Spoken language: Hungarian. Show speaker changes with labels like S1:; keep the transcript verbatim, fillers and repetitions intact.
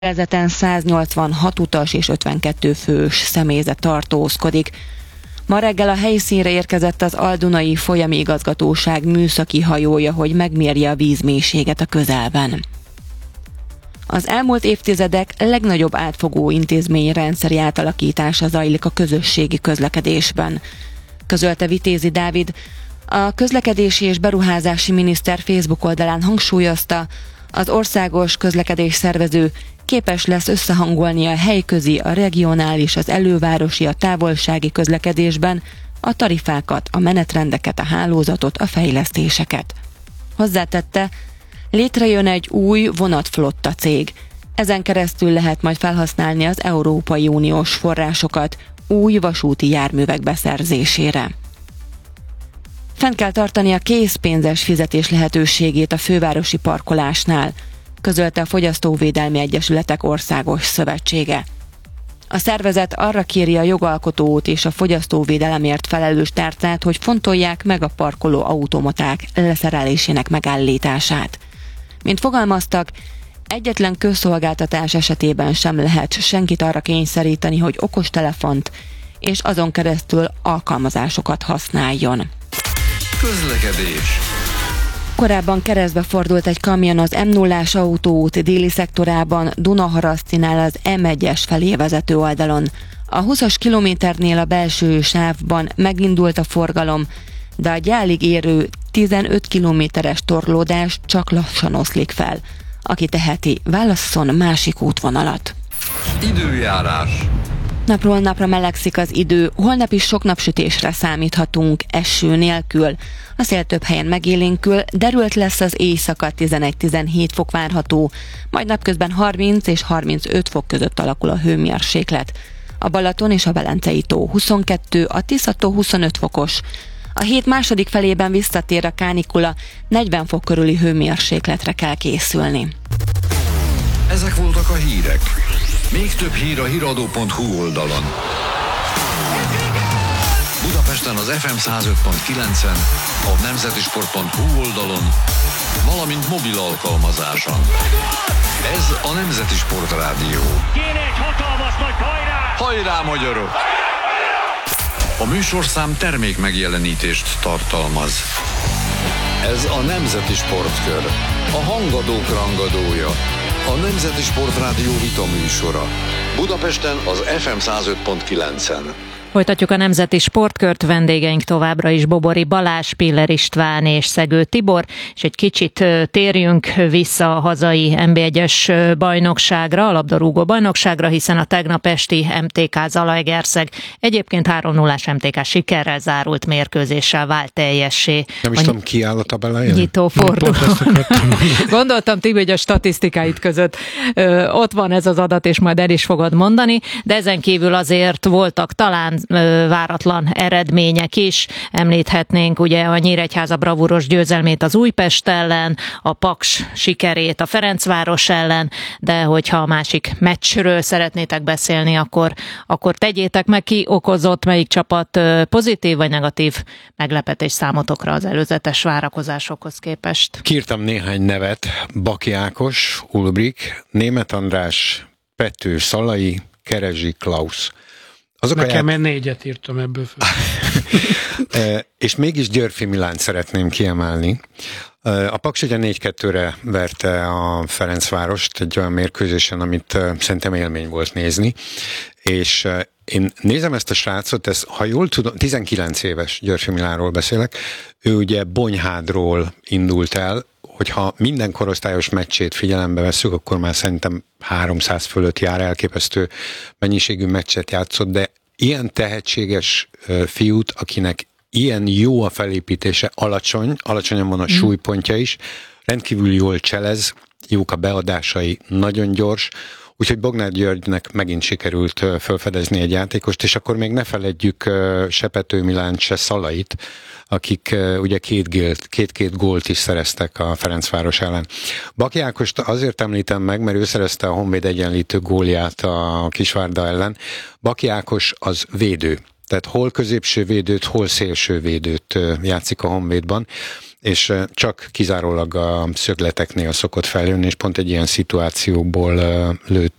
S1: Vezeten száznyolcvanhat utas és ötvenkettő fős személyzet tartózkodik. Ma reggel a helyszínre érkezett az Al-Dunai Folyami Igazgatóság műszaki hajója, hogy megmérje a vízmélységet a közelben. Az elmúlt évtizedek legnagyobb átfogó intézményrendszeri átalakítása zajlik a közösségi közlekedésben, közölte Vitézi Dávid. A közlekedési és beruházási miniszter Facebook oldalán hangsúlyozta, az országos közlekedés szervező képes lesz összehangolni a helyközi, a regionális, az elővárosi, a távolsági közlekedésben a tarifákat, a menetrendeket, a hálózatot, a fejlesztéseket. Hozzátette, létrejön egy új vonatflotta cég. Ezen keresztül lehet majd felhasználni az Európai Uniós forrásokat új vasúti járművek beszerzésére. Fenn kell tartani a készpénzes fizetés lehetőségét a fővárosi parkolásnál, közölte a Fogyasztóvédelmi Egyesületek Országos Szövetsége. A szervezet arra kéri a jogalkotót és a fogyasztóvédelemért felelős tárcát, hogy fontolják meg a parkoló automaták leszerelésének megállítását. Mint fogalmaztak, egyetlen közszolgáltatás esetében sem lehet senkit arra kényszeríteni, hogy okostelefont és azon keresztül alkalmazásokat használjon.
S2: Közlekedés.
S1: Korábban keresztbe fordult egy kamion az M nullás autóút déli szektorában, Dunaharasztinál az M egyes felé vezető oldalon. A húszas kilométernél a belső sávban megindult a forgalom, de a Gyálig érő tizenöt kilométeres torlódás csak lassan oszlik fel. Aki teheti, válasszon másik útvonalat.
S2: Időjárás.
S1: Napról napra melegszik az idő, holnap is sok napsütésre számíthatunk, eső nélkül. A szél több helyen megélénkül, derült lesz az éjszaka, tizenegy-tizenhét fok várható, majd napközben harminc és harmincöt fok között alakul a hőmérséklet. A Balaton és a Velencei tó huszonkettő, a Tisza tó huszonöt fokos. A hét második felében visszatér a kánikula, negyven fok körüli hőmérsékletre kell készülni.
S2: Ezek voltak a hírek. Még több hír a híradó pont hu oldalon. Budapesten az ef em száz öt pont kilencen, a nemzetisport pont hu oldalon, valamint mobil alkalmazáson. Ez a Nemzeti Sport Rádió.
S3: Kéne egy hatalmas nagy hajrá!
S2: Hajrá, magyarok! A műsorszám termék megjelenítést tartalmaz. Ez a Nemzeti Sportkör, a hangadók rangadója. A Nemzeti Sport Rádió vita műsora. Budapesten az ef em száz öt pont kilencen.
S4: Folytatjuk a Nemzeti Sportkört, vendégeink továbbra is Bobori Balázs, Piller István és Szegő Tibor, és egy kicsit térjünk vissza a hazai en bé egyes bajnokságra, a labdarúgó bajnokságra, hiszen a tegnap esti em té ká Zalaegerszeg egyébként három nullás em té ká sikerrel zárult mérkőzéssel vált teljessé.
S5: Nem is a tudom, ki áll a tabelláján?
S4: Nyitó forduló. Gondoltam, Tibi, hogy a statisztikáid között ö, ott van ez az adat, és majd el is fogod mondani, de ezen kívül azért voltak talán váratlan eredmények is. Említhetnénk ugye a Nyíregyháza bravúros győzelmét az Újpest ellen, a Paks sikerét a Ferencváros ellen, de hogyha a másik meccsről szeretnétek beszélni, akkor, akkor tegyétek meg, ki okozott, melyik csapat pozitív vagy negatív meglepetés számotokra az előzetes várakozásokhoz képest.
S5: Kiírtam néhány nevet: Baki Ákos, Ulbrik, Németh András, Pető Szalai, Kerezsi Klaus. Azok
S6: Nekem
S5: ját...
S6: négyet írtam ebből föl.
S5: És mégis Györfi Milánt szeretném kiemelni. A Paks ugye négy kettőre verte a Ferencvárost egy olyan mérkőzésen, amit szerintem élmény volt nézni. És én nézem ezt a srácot, ez, ha jól tudom, tizenkilenc éves, Györfi Milánról beszélek, ő ugye Bonyhádról indult el, hogyha minden korosztályos meccsét figyelembe vesszük, akkor már szerintem háromszáz fölött jár, elképesztő mennyiségű meccset játszott, de ilyen tehetséges fiút, akinek ilyen jó a felépítése, alacsony, alacsonyan van a súlypontja is, rendkívül jól cselez, jók a beadásai, nagyon gyors, úgyhogy Bognár Györgynek megint sikerült felfedezni egy játékost, és akkor még ne feledjük se Pető Milánt, se Szalait, akik ugye két-két két, két gólt is szereztek a Ferencváros ellen. Baki Ákost azért említem meg, mert ő szerezte a Honvéd egyenlítő gólját a Kisvárda ellen. Baki Ákos az védő. Tehát hol középső védőt, hol szélső védőt játszik a Honvédban, és csak kizárólag a szögleteknél szokott feljönni, és pont egy ilyen szituációból lőtt